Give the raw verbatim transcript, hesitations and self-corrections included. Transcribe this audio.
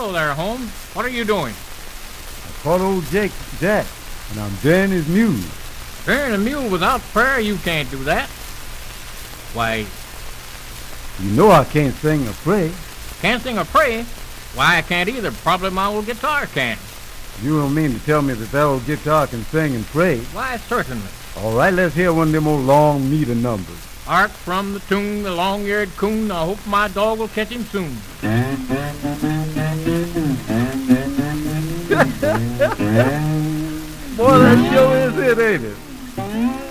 Hello there, Holmes. What are you doing? I caught old Jake Jack, and I'm daring his mule. Turn a mule without prayer, you can't do that. Why, You know I can't sing or pray. can't sing or pray? Why, I can't either. Probably my old guitar can. You don't mean to tell me that that old guitar can sing and pray. Why, certainly. All right, let's hear one of them old long meter numbers. Hark from the tune, the long-eared coon. I hope my dog will catch him soon. Boy, that sure is it, ain't it?